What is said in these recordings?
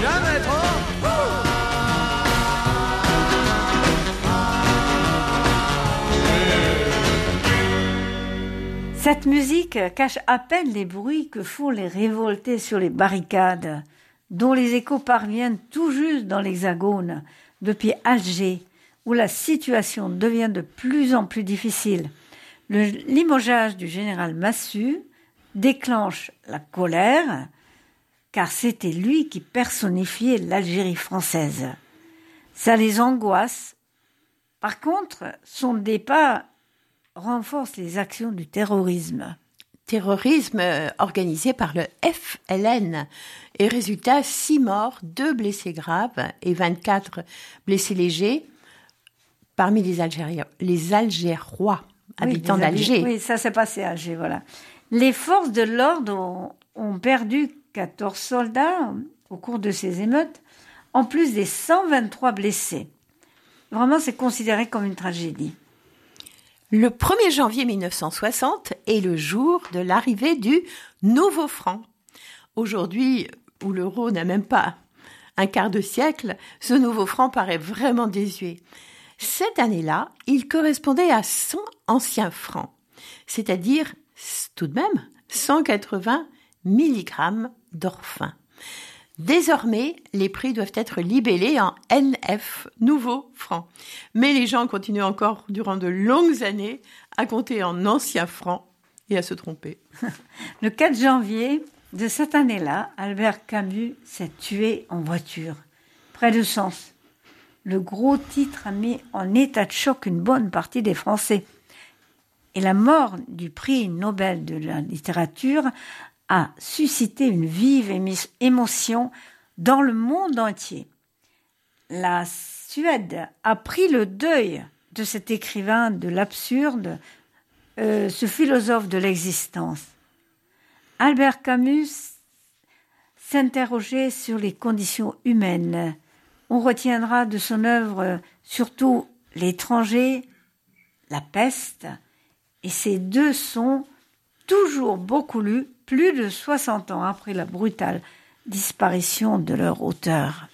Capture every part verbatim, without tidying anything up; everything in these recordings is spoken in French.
jamais trop. Cette musique cache à peine les bruits que font les révoltés sur les barricades, dont les échos parviennent tout juste dans l'Hexagone, depuis Alger, où la situation devient de plus en plus difficile. Le limogeage du général Massu déclenche la colère, car c'était lui qui personnifiait l'Algérie française. Ça les angoisse. Par contre, son départ renforce les actions du terrorisme. Terrorisme organisé par le F L N. Et résultat, six morts, deux blessés graves et vingt-quatre blessés légers parmi les Algériens, les Algérois, habitants oui, d'Alger. Oui, ça s'est passé à Alger, voilà. Les forces de l'ordre ont, ont perdu quatorze soldats au cours de ces émeutes, en plus des cent vingt-trois blessés. Vraiment, c'est considéré comme une tragédie. Le premier janvier mille neuf cent soixante est le jour de l'arrivée du nouveau franc. Aujourd'hui, où l'euro n'a même pas un quart de siècle, ce nouveau franc paraît vraiment désuet. Cette année-là, il correspondait à cent anciens francs, c'est-à-dire tout de même cent quatre-vingts milligrammes d'or fin. Désormais, les prix doivent être libellés en N F, nouveau franc. Mais les gens continuent encore durant de longues années à compter en anciens francs et à se tromper. Le quatre janvier de cette année-là, Albert Camus s'est tué en voiture, près de Sens. Le gros titre a mis en état de choc une bonne partie des Français. Et la mort du prix Nobel de la littérature a suscité une vive émotion dans le monde entier. La Suède a pris le deuil de cet écrivain de l'absurde, euh, ce philosophe de l'existence. Albert Camus s'interrogeait sur les conditions humaines. On retiendra de son œuvre surtout L'étranger, La peste, et ces deux sont toujours beaucoup lus, plus de soixante ans après la brutale disparition de leur auteur.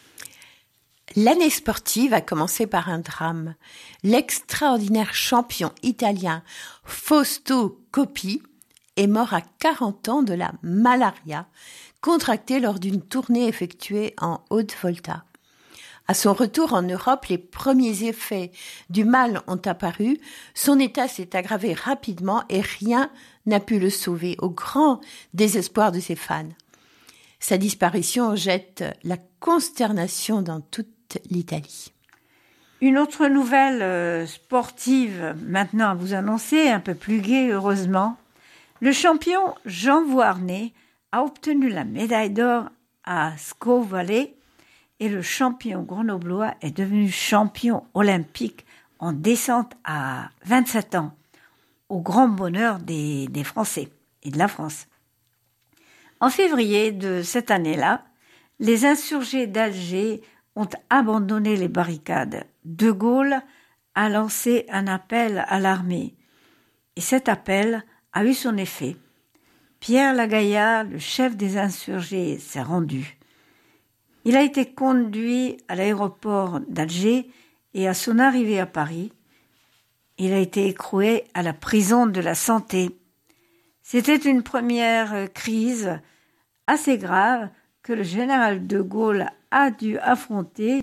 L'année sportive a commencé par un drame. L'extraordinaire champion italien Fausto Coppi est mort à quarante ans de la malaria, contractée lors d'une tournée effectuée en Haute-Volta. À son retour en Europe, les premiers effets du mal ont apparu. Son état s'est aggravé rapidement et rien n'a pu le sauver, au grand désespoir de ses fans. Sa disparition jette la consternation dans toute l'Italie. Une autre nouvelle euh, sportive maintenant à vous annoncer, un peu plus gaie heureusement. Le champion Jean Voarnet a obtenu la médaille d'or à Sceaux Valley et le champion grenoblois est devenu champion olympique en descente à vingt-sept ans, au grand bonheur des, des Français et de la France. En février de cette année-là, les insurgés d'Alger ont abandonné les barricades. De Gaulle a lancé un appel à l'armée. Et cet appel a eu son effet. Pierre Lagaillard, le chef des insurgés, s'est rendu. Il a été conduit à l'aéroport d'Alger et à son arrivée à Paris, il a été écroué à la prison de la Santé. C'était une première crise assez grave que le général de Gaulle a dû affronter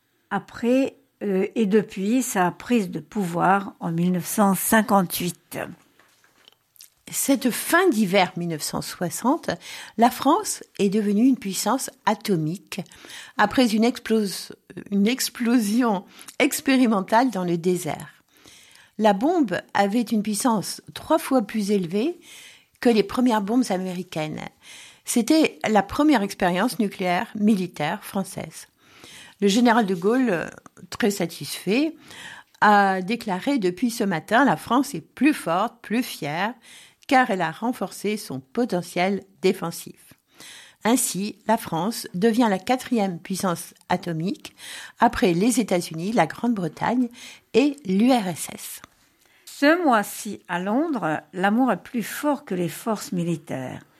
après euh, et depuis sa prise de pouvoir en dix-neuf cent cinquante-huit. Cette fin d'hiver mille neuf cent soixante, la France est devenue une puissance atomique après une, explos- une explosion expérimentale dans le désert. La bombe avait une puissance trois fois plus élevée que les premières bombes américaines. C'était la première expérience nucléaire militaire française. Le général de Gaulle, très satisfait, a déclaré depuis ce matin « La France est plus forte, plus fière », car elle a renforcé son potentiel défensif. Ainsi, la France devient la quatrième puissance atomique après les États-Unis, la Grande-Bretagne et l'U R S S. Ce mois-ci, à Londres, l'amour est plus fort que les forces militaires.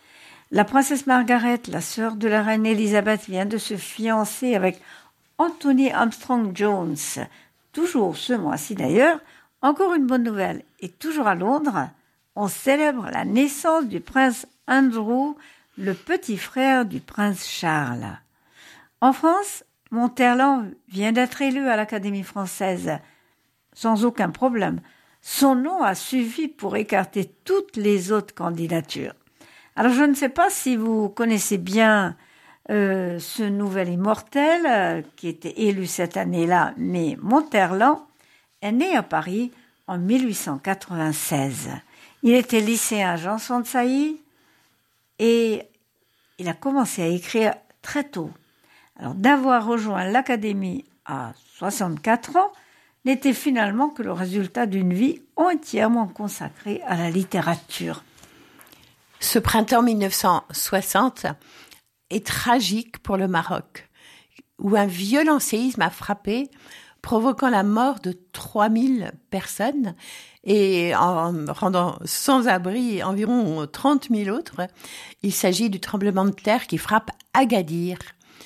La princesse Margaret, la sœur de la reine Elisabeth, vient de se fiancer avec Anthony Armstrong Jones, toujours ce mois-ci d'ailleurs. Encore une bonne nouvelle, et toujours à Londres, on célèbre la naissance du prince Andrew, le petit frère du prince Charles. En France, Monterland vient d'être élu à l'Académie française, sans aucun problème. Son nom a suffi pour écarter toutes les autres candidatures. Alors je ne sais pas si vous connaissez bien euh, ce nouvel immortel euh, qui était élu cette année-là, mais Monterland est né à Paris en mille huit cent quatre-vingt-seize. Il était lycéen à Janson de Sailly et il a commencé à écrire très tôt. Alors d'avoir rejoint l'Académie à soixante-quatre ans n'était finalement que le résultat d'une vie entièrement consacrée à la littérature. Ce printemps mille neuf cent soixante est tragique pour le Maroc, où un violent séisme a frappé, provoquant la mort de trois mille personnes et en rendant sans abri environ trente mille autres. Il s'agit du tremblement de terre qui frappe Agadir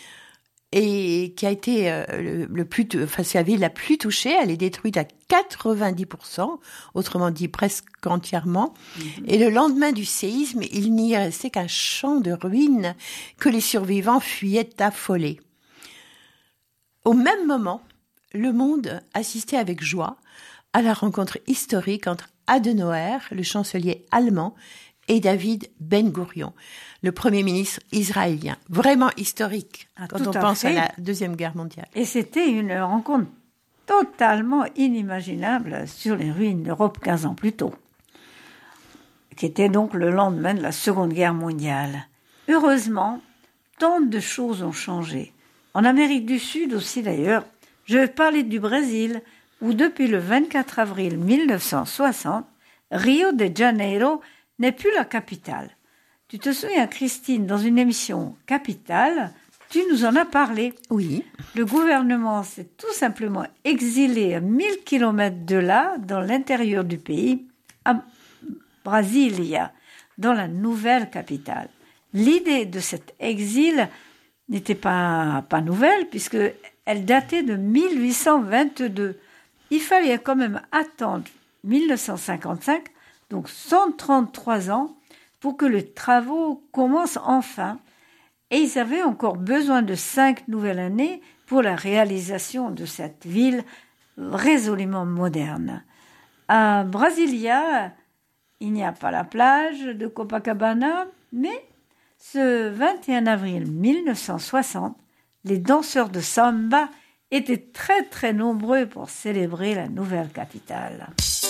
et qui a été euh, le, le plus, enfin c'est la ville la plus touchée. Elle est détruite à quatre-vingt-dix pour cent, autrement dit presque entièrement. Mmh. Et le lendemain du séisme, il n'y restait qu'un champ de ruines que les survivants fuyaient affolés. Au même moment, le monde assistait avec joie à la rencontre historique entre Adenauer, le chancelier allemand, et David Ben-Gourion, le premier ministre israélien. Vraiment historique ah, quand on pense fait. à la Deuxième Guerre mondiale. Et c'était une rencontre totalement inimaginable sur les ruines d'Europe quinze ans plus tôt, qui était donc le lendemain de la Seconde Guerre mondiale. Heureusement, tant de choses ont changé. En Amérique du Sud aussi d'ailleurs, je vais parler du Brésil, où depuis le vingt-quatre avril mille neuf cent soixante, Rio de Janeiro n'est plus la capitale. Tu te souviens, Christine, dans une émission Capitale, tu nous en as parlé. Oui. Le gouvernement s'est tout simplement exilé à mille kilomètres de là, dans l'intérieur du pays, à Brasilia, dans la nouvelle capitale. L'idée de cet exil n'était pas, pas nouvelle, puisqu'elle datait de mille huit cent vingt-deux. Il fallait quand même attendre mille neuf cent cinquante-cinq, donc cent trente-trois ans, pour que les travaux commencent enfin. Et ils avaient encore besoin de cinq nouvelles années pour la réalisation de cette ville résolument moderne. À Brasilia, il n'y a pas la plage de Copacabana, mais ce vingt et un avril mille neuf cent soixante, les danseurs de samba étaient très très nombreux pour célébrer la nouvelle capitale.